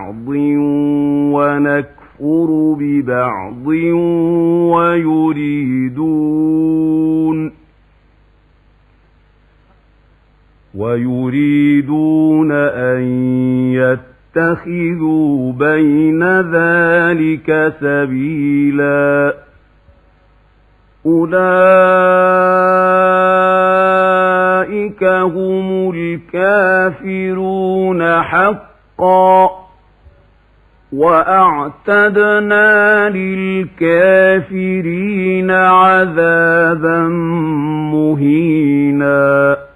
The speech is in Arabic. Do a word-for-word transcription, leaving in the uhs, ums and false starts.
ببعض ونكفر ببعض ويريدون ويريدون أن يتخذوا بين ذلك سبيلا أولئك هم الكافرون حقا وأعتدنا للكافرين عذابا مهينا.